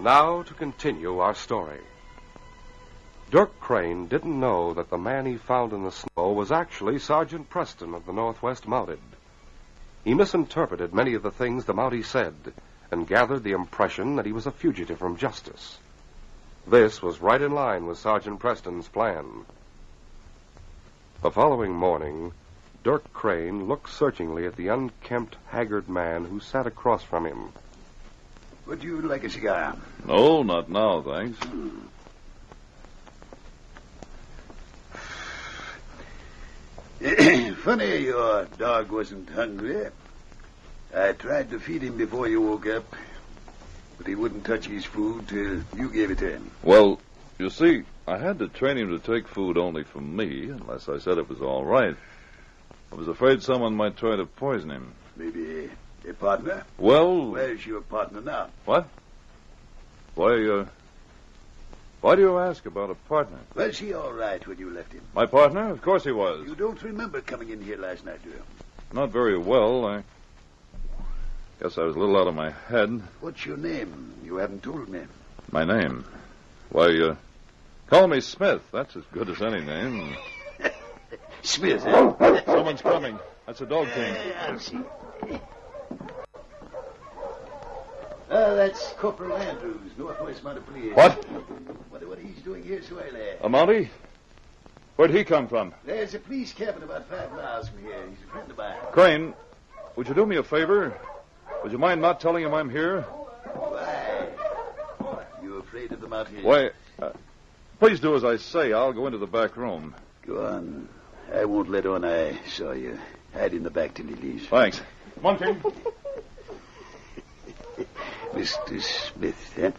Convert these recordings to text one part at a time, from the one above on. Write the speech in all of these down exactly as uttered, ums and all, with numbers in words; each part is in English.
Now to continue our story. Dirk Crane didn't know that the man he found in the snow was actually Sergeant Preston of the Northwest Mounted. He misinterpreted many of the things the Mountie said and gathered the impression that he was a fugitive from justice. This was right in line with Sergeant Preston's plan. The following morning, Dirk Crane looked searchingly at the unkempt, haggard man who sat across from him. Would you like a cigar? No, not now, thanks. Hmm. Funny your dog wasn't hungry. I tried to feed him before you woke up, but he wouldn't touch his food till you gave it to him. Well, you see, I had to train him to take food only from me, unless I said it was all right. I was afraid someone might try to poison him. Maybe a partner? Well... Where's your partner now? What? Why, uh... Why do you ask about a partner? Was he all right when you left him? My partner? Of course he was. You don't remember coming in here last night, do you? Not very well. I guess I was a little out of my head. What's your name? You haven't told me. My name? Why, uh... Call me Smith. That's as good as any name. Smith, eh? Someone's coming. That's a dog team. I'll see. Uh, that's Corporal Andrews, Northwest Mounted Police. What? Wonder what he's doing here so early. A Mountie? Where'd he come from? There's a police cabin about five miles from here. He's a friend of mine. Crane, would you do me a favor? Would you mind not telling him I'm here? Why? You afraid of the Mounties? Why, uh, please do as I say. I'll go into the back room. Go on. I won't let on I saw you. Hide in the back till he leaves. Thanks. Come on, King. Mister Smith, eh?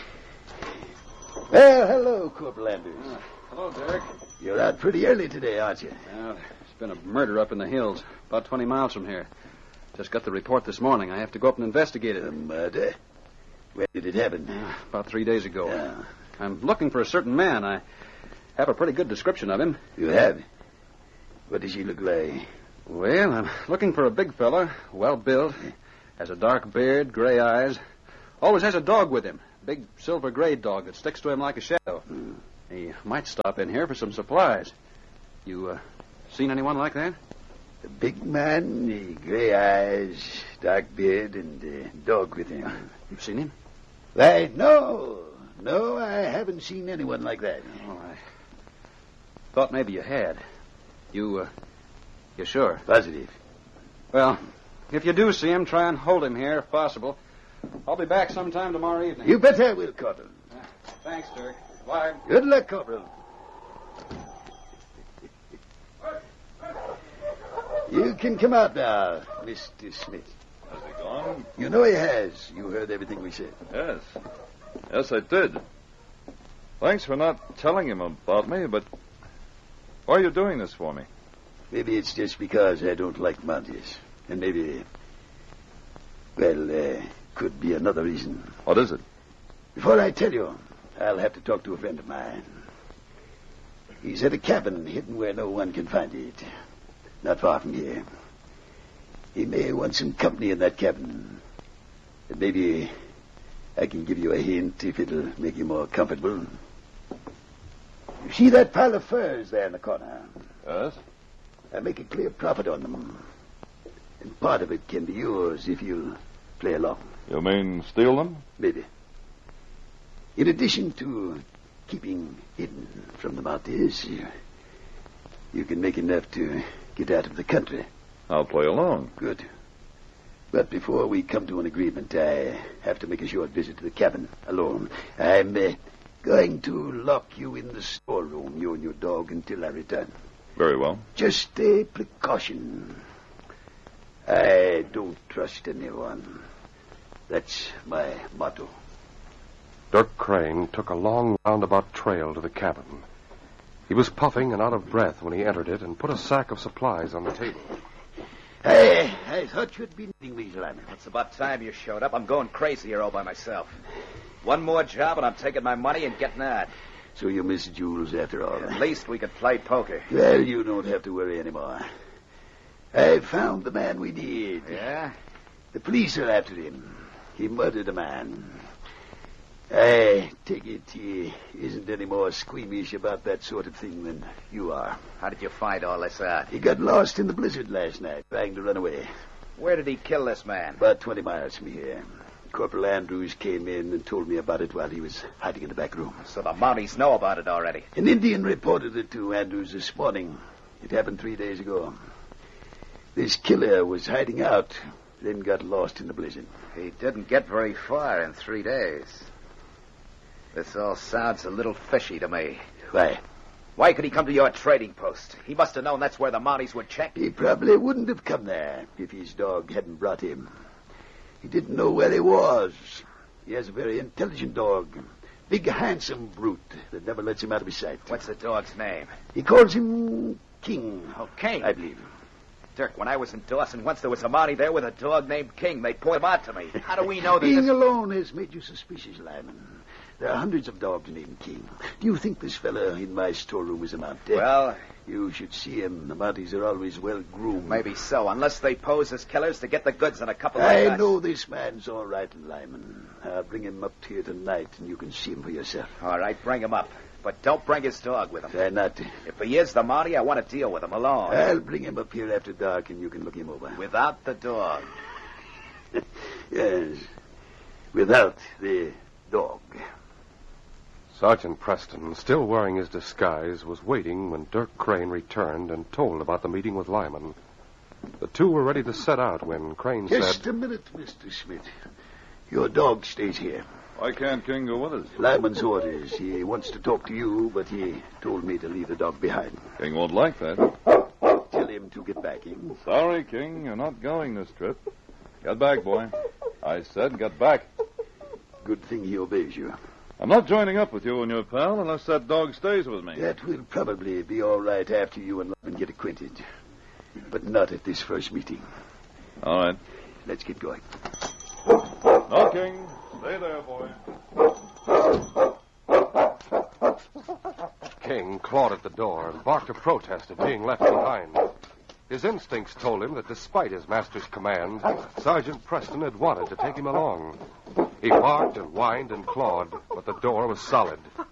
Well, hello, Corporal Andrews. Uh, hello, Derek. You're out pretty early today, aren't you? Well, there's been a murder up in the hills, about twenty miles from here. Just got the report this morning. I have to go up and investigate it. A murder? When did it happen? Uh, about three days ago. Yeah. I'm looking for a certain man. I have a pretty good description of him. You have? What does he look like? Well, I'm looking for a big fella, well-built, has a dark beard, gray eyes, always has a dog with him, big silver-gray dog that sticks to him like a shadow. Hmm. He might stop in here for some supplies. You uh, seen anyone like that? A big man, eh, gray eyes, dark beard, and a dog with him. You've seen him? Why, no. No, I haven't seen anyone like that. Oh, I thought maybe you had. You, uh, you sure? Positive. Well, if you do see him, try and hold him here if possible. I'll be back sometime tomorrow evening. You bet I will, Corporal. Uh, thanks, Dirk. Bye. Good luck, Corporal. You can come out now, Mister Smith. Has he gone? You know he has. You heard everything we said. Yes. Yes, I did. Thanks for not telling him about me, but why are you doing this for me? Maybe it's just because I don't like Mounties. And maybe, well, uh, could be another reason. What is it? Before I tell you, I'll have to talk to a friend of mine. He's at a cabin hidden where no one can find it. Not far from here. He may want some company in that cabin. And maybe I can give you a hint if it'll make you more comfortable. You see that pile of furs there in the corner? Yes? I make a clear profit on them. And part of it can be yours if you'll play along. You mean steal them? Maybe. In addition to keeping hidden from the Mounties, you, you can make enough to get out of the country. I'll play along. Good. But before we come to an agreement, I have to make a short visit to the cabin alone. I'm uh, going to lock you in the storeroom, you and your dog, until I return. Very well. Just a precaution. I don't trust anyone. That's my motto. Dirk Crane took a long roundabout trail to the cabin. He was puffing and out of breath when he entered it and put a sack of supplies on the table. Hey, I thought you'd be needing these, Lyman. It's about time you showed up. I'm going crazy here all by myself. One more job and I'm taking my money and getting out. So you miss Jules after all. At least we could play poker. Well, you don't have to worry anymore. I found the man we need. Yeah? The police are after him. He murdered a man. I take it he isn't any more squeamish about that sort of thing than you are. How did you find all this out? He got lost in the blizzard last night, trying to run away. Where did he kill this man? About twenty miles from here. Corporal Andrews came in and told me about it while he was hiding in the back room. So the Mounties know about it already. An Indian reported it to Andrews this morning. It happened three days ago. This killer was hiding out, then got lost in the blizzard. He didn't get very far in three days. This all sounds a little fishy to me. Why? Why could he come to your trading post? He must have known that's where the Mounties would check. He probably wouldn't have come there if his dog hadn't brought him. He didn't know where he was. He has a very intelligent dog. Big, handsome brute that never lets him out of his sight. What's the dog's name? He calls him King. Oh, King. I believe. Dirk, when I was in Dawson, once there was a Mountie there with a dog named King. They point him out to me. How do we know that King this... alone has made you suspicious, Lyman. There are hundreds of dogs named King. Do you think this fella in my storeroom is a Mountie? Well... You should see him. The Mounties are always well groomed. Maybe so, unless they pose as killers to get the goods on a couple of I guys. know this man's all right, Lyman. I'll bring him up here tonight, and you can see him for yourself. All right, bring him up. But don't bring his dog with him. Try not to. If he is the Mountie, I want to deal with him alone. I'll bring him up here after dark, and you can look him over. Without the dog. Yes. Without the dog. Sergeant Preston, still wearing his disguise, was waiting when Dirk Crane returned and told about the meeting with Lyman. The two were ready to set out when Crane Just said... Just a minute, Mister Smith. Your dog stays here. Why can't King go with us? Lyman's orders. He wants to talk to you, but he told me to leave the dog behind. King won't like that. Tell him to get back in. Sorry, King. You're not going this trip. Get back, boy. I said get back. Good thing he obeys you. I'm not joining up with you and your pal unless that dog stays with me. That will probably be all right after you and Lyman get acquainted. But not at this first meeting. All right. Let's get going. No, King. Stay there, boy. King clawed at the door and barked a protest at being left behind. His instincts told him that despite his master's command, Sergeant Preston had wanted to take him along. He barked and whined and clawed, but the door was solid.